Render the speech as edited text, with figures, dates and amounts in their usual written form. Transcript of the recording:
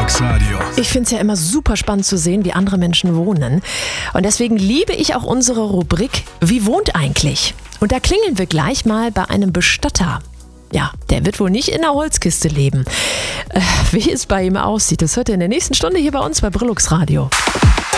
Brillux Radio. Ich finde es ja immer super spannend zu sehen, wie andere Menschen wohnen. Und deswegen liebe ich auch unsere Rubrik Wie wohnt eigentlich? Und da klingeln wir gleich mal bei einem Bestatter. Ja, der wird wohl nicht in einer Holzkiste leben. Wie es bei ihm aussieht, das hört ihr in der nächsten Stunde hier bei uns bei Brillux Radio.